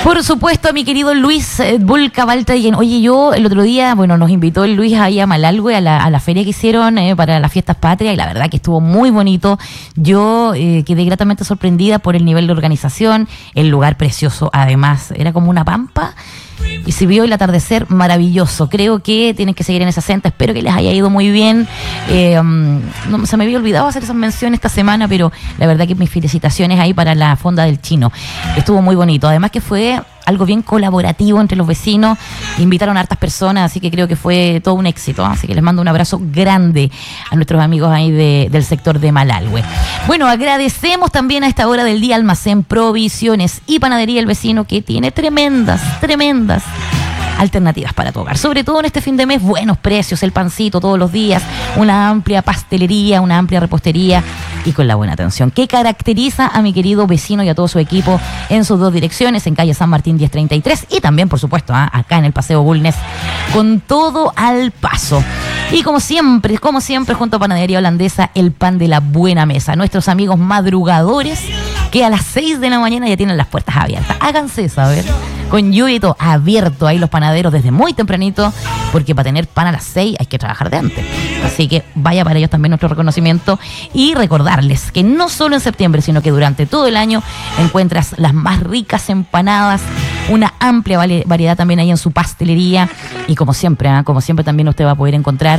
Por supuesto, a mi querido Luis Bulca Baltayen. Oye, yo el otro día, nos invitó el Luis ahí a Malalgüe a la feria que hicieron para las fiestas patrias, y la verdad que estuvo muy bonito. Yo quedé gratamente sorprendida por el nivel de organización, el lugar precioso, además, era como una pampa. Y se vio el atardecer maravilloso. Creo que tienen que seguir en esa senda. Espero que les haya ido muy bien. No, se me había olvidado hacer esas menciones esta semana, pero la verdad que mis felicitaciones ahí para la Fonda del Chino. Estuvo muy bonito. Además que fue algo bien colaborativo entre los vecinos. Invitaron a hartas personas, así que creo que fue todo un éxito. Así que les mando un abrazo grande a nuestros amigos ahí del sector de Malalgüe. Bueno, agradecemos también a esta hora del día Almacén Provisiones y Panadería El Vecino, que tiene tremendas alternativas para tu hogar. Sobre todo en este fin de mes, buenos precios, el pancito todos los días, una amplia pastelería, una amplia repostería y con la buena atención que caracteriza a mi querido vecino y a todo su equipo en sus dos direcciones, en calle San Martín 1033 y también, por supuesto, acá en el Paseo Bulnes, con todo al paso. Y como siempre, junto a Panadería Holandesa, el pan de la buena mesa. Nuestros amigos madrugadores que a las 6 de la mañana ya tienen las puertas abiertas. Háganse saber. Con Yuyito abierto ahí los panaderos desde muy tempranito, porque para tener pan a las 6 hay que trabajar de antes. Así que vaya para ellos también nuestro reconocimiento y recordarles que no solo en septiembre, sino que durante todo el año encuentras las más ricas empanadas, una amplia variedad también ahí en su pastelería y como siempre también usted va a poder encontrar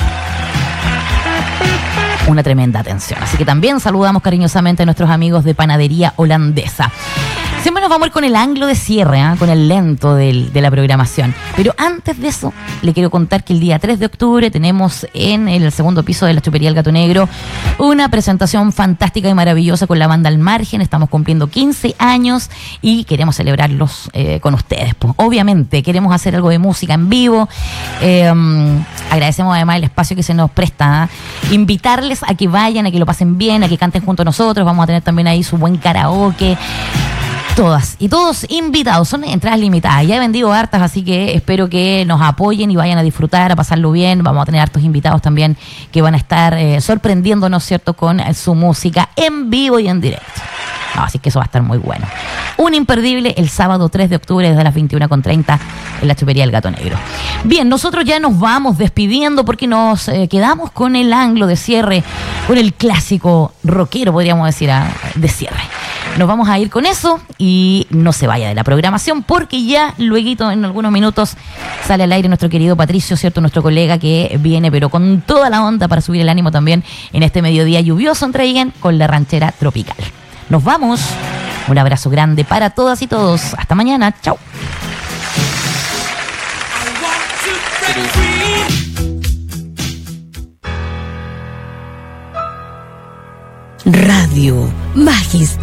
una tremenda atención. Así que también saludamos cariñosamente a nuestros amigos de Panadería Holandesa. Siempre nos vamos a ir con el ángulo de cierre, con el lento de la programación. Pero antes de eso, le quiero contar que el día 3 de octubre tenemos en el segundo piso de la Chupería El Gato Negro una presentación fantástica y maravillosa con la banda Al Margen. Estamos cumpliendo 15 años y queremos celebrarlos con ustedes. Pues, obviamente, queremos hacer algo de música en vivo. Agradecemos además el espacio que se nos presta. Invitarles a que vayan, a que lo pasen bien, a que canten junto a nosotros. Vamos a tener también ahí su buen karaoke. Todas y todos invitados, son entradas limitadas, ya he vendido hartas, así que espero que nos apoyen y vayan a disfrutar, a pasarlo bien. Vamos a tener hartos invitados también que van a estar sorprendiéndonos, ¿cierto?, con su música en vivo y en directo. Así que eso va a estar muy bueno. Un imperdible el sábado 3 de octubre desde las 21:30 en la Chupería El Gato Negro. Bien, nosotros ya nos vamos despidiendo porque nos quedamos con el ángulo de cierre, con el clásico rockero, podríamos decir, de cierre. Nos vamos a ir con eso y no se vaya de la programación porque ya luego en algunos minutos sale al aire nuestro querido Patricio, ¿cierto? Nuestro colega que viene pero con toda la onda para subir el ánimo también en este mediodía lluvioso en Traiguén con la ranchera tropical. Nos vamos. Un abrazo grande para todas y todos. Hasta mañana. Chau. Radio Magistral.